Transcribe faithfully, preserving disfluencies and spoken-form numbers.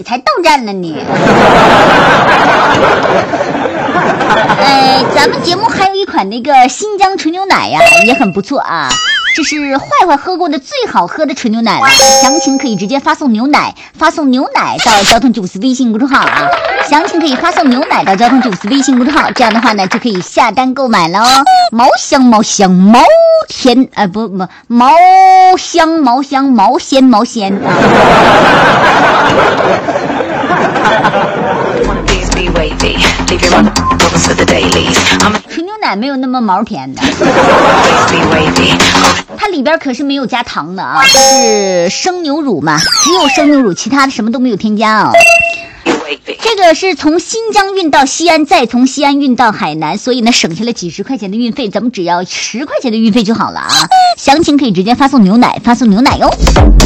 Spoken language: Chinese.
才到站呢你。呃，咱们节目还有一款那个新疆纯牛奶呀，也很不错啊。这是坏坏喝过的最好喝的纯牛奶了，详情可以直接发送牛奶，发送牛奶到交通九四微信公众号啊。详情可以发送牛奶到交通九四微信公众号，这样的话呢就可以下单购买了哦。毛香毛香毛甜啊、呃、不不毛香毛香毛鲜毛鲜啊。纯牛奶没有那么毛甜的，它里边可是没有加糖的啊，是生牛乳嘛，只有生牛乳，其他的什么都没有添加哦。这个是从新疆运到西安，再从西安运到海南，所以呢省下了几十块钱的运费，咱们只要十块钱的运费就好了啊。详情可以直接发送牛奶，发送牛奶哟。